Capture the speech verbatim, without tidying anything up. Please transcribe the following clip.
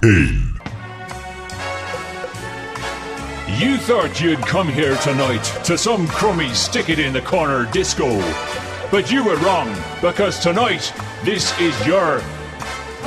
Hail. You thought you'd come here tonight to some crummy stick-it-in-the-corner disco. But you were wrong, because tonight, this is your